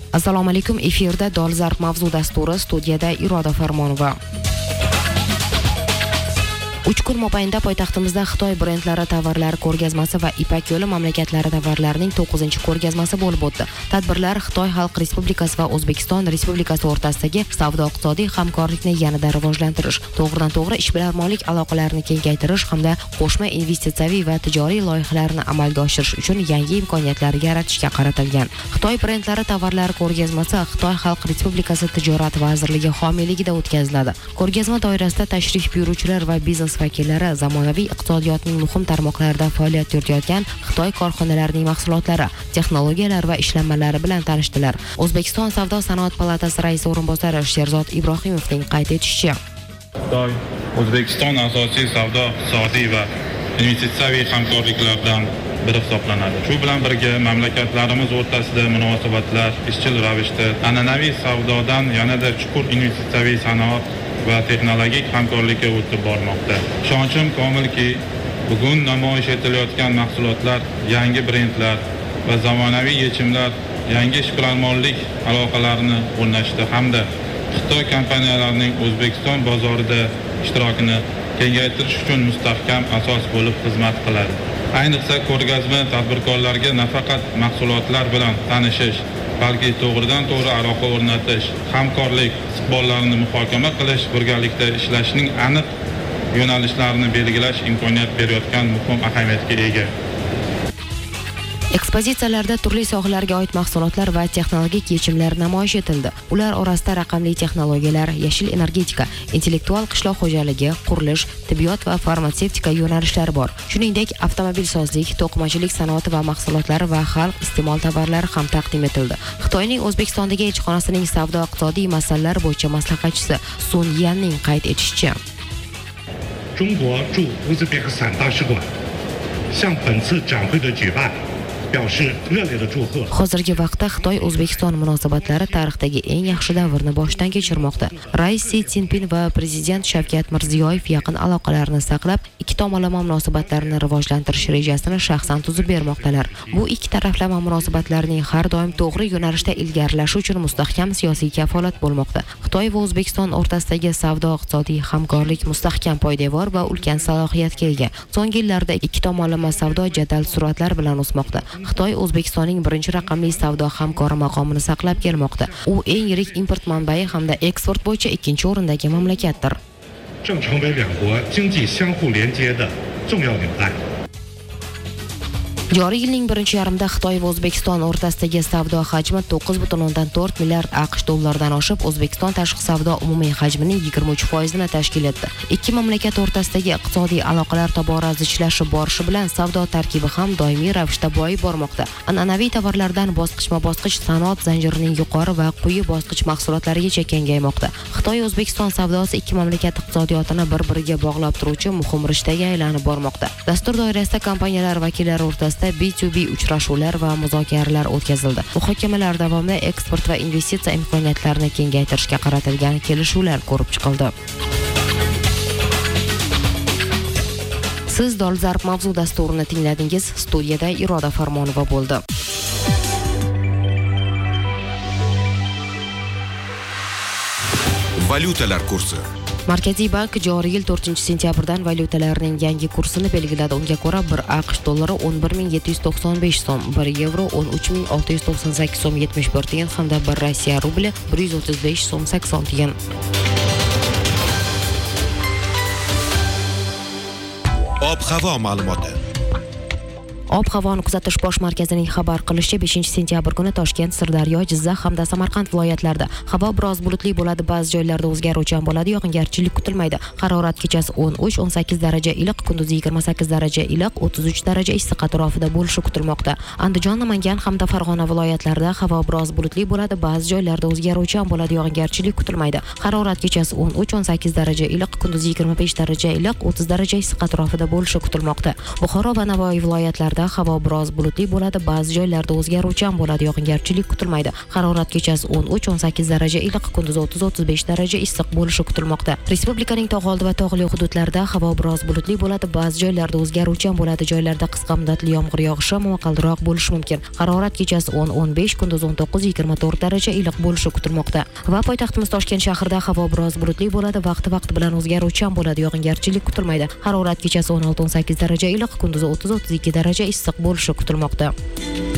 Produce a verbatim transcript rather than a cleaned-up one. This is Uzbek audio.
Assalomu alaykum, efirda Dolzarb mavzu dasturi, studiyada Iroda Farmonova. uch kun mobaynida poytaxtimizda Xitoy brendlari tovarlari ko'rgazmasi va Ipak yo'li mamlakatlari tovarlarining to'qqizinchi ko'rgazmasi bo'lib o'tdi. Tadbirlar Xitoy Xalq Respublikasi va O'zbekiston Respublikasi o'rtasidagi savdo-iqtisodiy hamkorlikni yanada rivojlantirish, to'g'ridan-to'g'ri ishbilarmonlik aloqalarini kengaytirish hamda qo'shma investitsiyaviy va tijoriy loyihalarni amalga oshirish uchun yangi imkoniyatlar yaratishga qaratilgan. Xitoy brendlari tovarlari ko'rgazmasi Xitoy Xalq Respublikasi Tijorat vazirligi homiyligida o'tkaziladi. Ko'rgazma doirasida tashrif buyuruvchilar va biznes vakillari zamonaviy iqtisodiyotning muhim tarmoqlarida faoliyat yuritayotgan Xitoy korxonalarining mahsulotlari, texnologiyalar va ishlanmalari bilan tanishdilar. O'zbekiston Savdo-sanoat palatasi raisi o'rinbosari Sherzod Ibrohimovning qayd etishicha, Xitoy O'zbekiston asosiy savdo-iqtisodiy va investitsiyaviy hamkorliklardan biri hisoblanadi. Shu bilan birga mamlakatlarimiz o'rtasida munosabatlar izchil ravishda an'anaviy savdodan yanada chuqur investitsiyaviy sanoat va texnologik hamkorlikka o'tib bormoqda. Ishonchim komilki, bugun namoyish etilayotgan mahsulotlar, yangi brendlar va zamonaviy yechimlar yangi ishbilarmonlik aloqalarini o'rnatishda hamda Xitoy kompaniyalarining O'zbekiston bozorida ishtirokini kengaytirish uchun mustahkam asos bo'lib xizmat qiladi. Ayniqsa ko'rgazma tadbirkorlarga nafaqat mahsulotlar bilan tanishish, balki to'g'ridan to'g'ri aloqa o'rnatish, hamkorlik istiqbollarini muhokama qilish, birgalikda ishlashning aniq yo'nalishlarini belgilash imkoniyat berayotgan muhim ahamiyatga ega. Ekspozitsiyalarda turli sohalarga oid mahsulotlar va texnologik yechimlar namoyish etildi. Ular orasida raqamli texnologiyalar, yashil energetika, intellektual qishloq xo'jaligi, qurilish, tibbiyot va farmatsevtika yo'nalishlari bor. Shuningdek, avtomobilsozlik, to'qimachilik sanoati va mahsulotlari va xalq iste'mol tovarlari ham taqdim etildi. Xitoyning O'zbekistondagi elchixonasining savdo-iqtisodiy masalalar bo'yicha maslahatchisi Sun Yanning qayd etishicha, 中国驻乌兹别克斯坦大使馆向本次展会的举办 Hozirgi vaqtda Xitoy O'zbekiston munosabatlari tarixdagi eng yaxshi davrni boshdan kechirmoqda. Rais Si Szinpin va prezident Shavkat Mirziyoyev yaqin aloqalarni saqlab, ikki tomonlama munosabatlarni rivojlantirish rejasini shaxsan tuzib bermoqdalar. Bu ikki taraflama munosabatlarning har doim to'g'ri yo'nalishda ilgarilashi uchun mustahkam siyosiy kafolat bo'lmoqda. Xitoy va O'zbekiston o'rtasidagi savdo-iqtisodiy hamkorlik mustahkam poydevor va ulkan salohiyatga ega. So'nggi yillarda ikki tomonlama savdo jadal sur'atlar bilan o'smoqda. Xitoy O'zbekistonning birinchi raqamli savdo hamkori maqomini saqlab kelmoqda. U eng yirik import manbai hamda eksport bo'yicha ikkinchi o'rindagi mamlakatdir. Joriy yilning birinchi yarmida Xitoy va O'zbekiston o'rtasidagi savdo hajmi to'qqiz butun o'ndan to'rt milliard AQSh dollaridan oshib, O'zbekiston tashqi savdo umumiy hajmining yigirma uch foizini tashkil etdi. Ikki mamlakat o'rtasidagi iqtisodiy aloqalar tobora zichlashib borishi bilan savdo tarkibi ham doimiy ravishda boyib bormoqda. An'anaviy tovarlardan bosqichma-bosqich sanoat zanjirining yuqori va quyi bosqich mahsulotlarigacha kengaymoqda. Xitoy-O'zbekiston savdosi ikki mamlakat iqtisodiyotini bir-biriga bog'lab turuvchi muhim rishtaga aylanib bormoqda. Dastur doirasida kompaniyalar vakillari o'rtasida B to B uchrashuvlar va muzokaralar o'tkazildi. Muhokamalar davomida eksport va investitsiya imkoniyatlarini kengaytirishga qaratilgan kelishuvlar ko'rib chiqildi. Siz Dolzarb mavzu dasturini tingladingiz. Studiyada Iroda Farmonova bo'ldi. Valyutalar kursi. Markaziy bank joriy yil to'rtinchi sentyabrdan valyutalarning yangi kursini belgiladi. Unga ko'ra bir AQSh dollari o'n bir ming yetti yuz to'qson besh so'm, bir yevro o'n uch ming olti yuz to'qson sakkiz so'm yetmish bir tiyin hamda bir Rossiya rubli bir yuz o'ttiz besh so'm sakson tiyin. Ob-havo ma'lumoti. Ob-havoni kuzatish bosh markazining xabar qilishicha, beshinchi sentyabr kuni Toshkent, Sirdaryo, Jizzax hamda Samarqand viloyatlarida havo biroz bulutli bo'ladi, ba'zi joylarda o'zgaruvchan bo'ladi, yog'ingarchilik kutilmaydi. Harorat kechasi o'n uch o'n sakkiz daraja iliq, kunduzi yigirma sakkiz daraja iliq, o'ttiz uch daraja issiq atrofida bo'lishi kutilmoqda. Andijon, Namangan hamda Farg'ona viloyatlarida havo biroz bulutli bo'ladi, ba'zi joylarda o'zgaruvchan bo'ladi, yog'ingarchilik kutilmaydi. Harorat kechasi o'n uch o'n sakkiz daraja iliq, kunduzi yigirma besh daraja iliq, o'ttiz daraja issiq atrofida bo'lishi kutilmoqda. Buxoro va Navoiy viloyatlarida viloyatlarida havo biroz bulutli bo'ladi, ba'zi joylarda o'zgaruvchan bo'ladi, yog'ingarchilik kutilmaydi. Harorat kechasi o'n uch o'n sakkiz daraja iliq, kunduz o'ttiz o'ttiz besh daraja issiq bo'lishi kutilmoqda. Respublikaning tog'oldi va tog'li hududlarida havo biroz bulutli bo'ladi, ba'zi joylarda o'zgaruvchan bo'ladi, joylarda qisqa muddatli yomg'ir yog'ishi momaqaldiroq bo'lishi mumkin. Harorat kechasi o'n o'n besh, kunduz o'n to'qqiz yigirma to'rt daraja iliq bo'lishi kutilmoqda. Va poytaxtimiz Toshkent shahrida havo biroz bulutli bo'ladi, vaqti-vaqti bilan o'zgaruvchan bo'ladi, yog'ingarchilik kutilmaydi. Harorat kechasi o'n olti o'n sakkiz daraja iliq, kunduz o'ttiz o'ttiz ikki daraja issiq bo'lishi kutilmoqda.